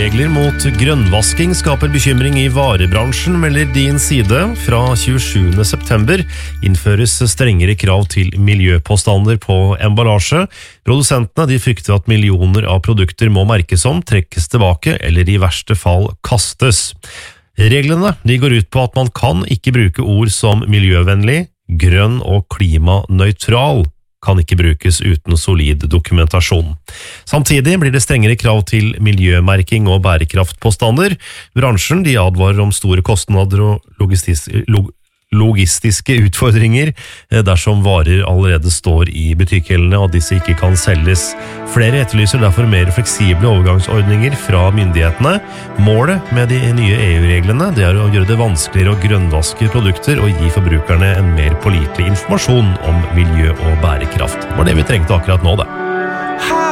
regler mot grønnvasking skaper bekymring i varebransjen, melder Din Side. Fra 27. september innføres strengere krav til miljøpåstander på emballasje. Produsentene de frykter at millioner av produkter må merkes om, trekkes tilbake eller i verste fall kastes. Reglene de går ut på at man kan ikke bruke ord som miljøvennlig, grønn og klimanøytral. Kan ikke brukes uten solid dokumentasjon. Samtidig blir det strengere krav til miljømerking og bærekraftpåstander. Bransjen de advarer om store kostnader og logistiske utfordringer dersom varer allerede står i butikkhyllene og disse ikke kan selges. Flere etterlyser derfor mer fleksible overgangsordninger fra myndighetene. Målet med de nye EU-reglene det er å gjøre det vanskeligere å grønnvaske produkter og gi forbrukerne en mer pålitelig informasjon om miljø og bærekraft. Det var det vi trengte akkurat nå, da.